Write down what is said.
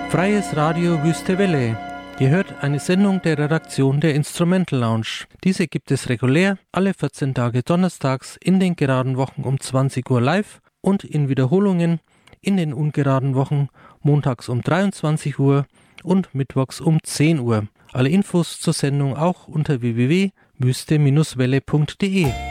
Freies Radio Wüste Welle. Ihr hört eine Sendung der Redaktion der Instrumental Lounge. Diese gibt es regulär alle 14 Tage donnerstags in den geraden Wochen um 20 Uhr live und in Wiederholungen in den ungeraden Wochen montags um 23 Uhr und mittwochs um 10 Uhr. Alle Infos zur Sendung auch unter www.wüste-welle.de.